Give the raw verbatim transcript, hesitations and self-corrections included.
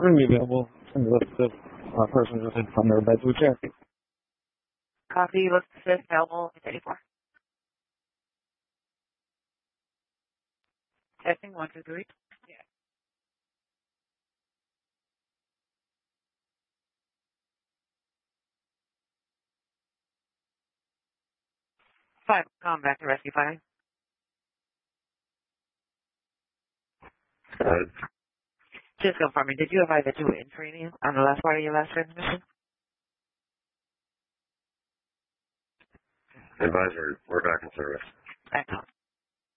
room be available since the, the uh, person just had from their bed to a chair. Copy, let's assist available at eighty-four. Testing one, two, three. Yeah. Five, come back to rescue five. Uh, Just confirming, did you advise that you were in training on the last part of your last transmission? advisory, we're back in service. Excellent.